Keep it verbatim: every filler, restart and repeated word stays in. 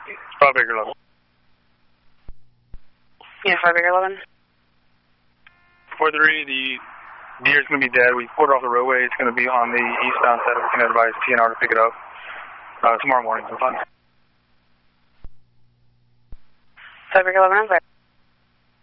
five Baker eleven. Yeah, five Baker eleven. four three, the deer's going to be dead. We quarter off the roadway. It's going to be on the eastbound side. We can advise T N R to pick it up uh, tomorrow morning sometime. five Baker eleven, I'm back.